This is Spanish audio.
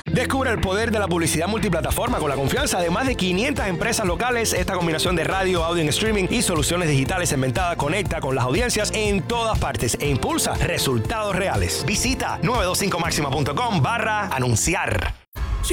Descubre el poder de la publicidad multiplataforma con la confianza de más de 500 empresas locales. Esta combinación de radio, audio en streaming y soluciones digitales inventadas conecta con las audiencias en todas partes e impulsa resultados reales. Visita 925maxima.com/anunciar.